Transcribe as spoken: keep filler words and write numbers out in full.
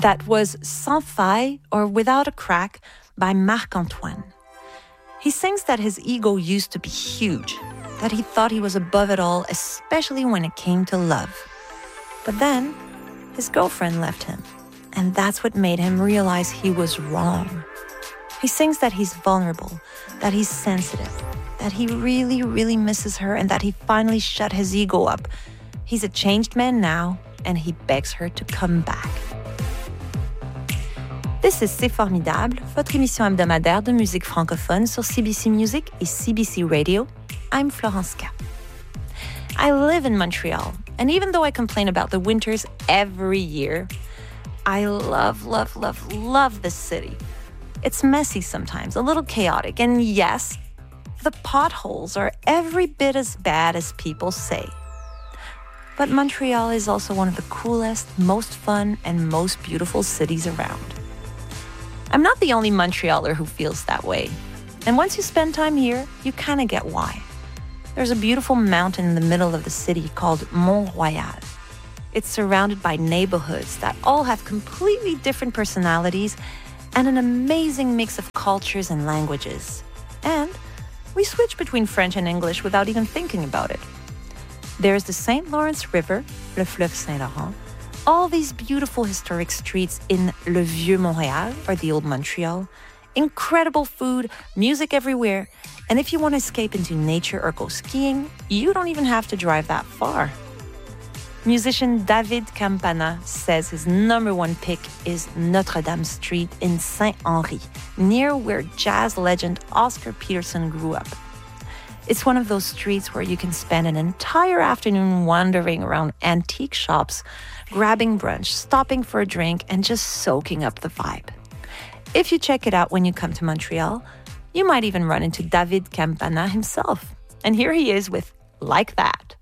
That was Sans faille, or Without a Crack, by Marc-Antoine. He sings that his ego used to be huge, that he thought he was above it all, especially when it came to love. But then, his girlfriend left him, and that's what made him realize he was wrong. He sings that he's vulnerable, that he's sensitive, that he really, really misses her, and that he finally shut his ego up. He's a changed man now, and he begs her to come back. This is C'est Formidable, votre émission hebdomadaire de musique francophone sur C B C Music et C B C Radio. I'm Florence K. I live in Montreal, and even though I complain about the winters every year, I love, love, love, love this city. It's messy sometimes, a little chaotic, and yes, the potholes are every bit as bad as people say. But Montreal is also one of the coolest, most fun, and most beautiful cities around. I'm not the only Montrealer who feels that way. And once you spend time here, you kind of get why. There's a beautiful mountain in the middle of the city called Mont-Royal. It's surrounded by neighborhoods that all have completely different personalities and an amazing mix of cultures and languages. And we switch between French and English without even thinking about it. There's the Saint Lawrence River, le fleuve Saint-Laurent, all these beautiful historic streets in Le Vieux Montréal, or the Old Montreal, incredible food, music everywhere, and if you want to escape into nature or go skiing, you don't even have to drive that far. Musician David Campana says his number one pick is Notre-Dame Street in Saint-Henri, near where jazz legend Oscar Peterson grew up. It's one of those streets where you can spend an entire afternoon wandering around antique shops, grabbing brunch, stopping for a drink, and just soaking up the vibe. If you check it out when you come to Montreal, you might even run into David Campana himself. And here he is with Like That.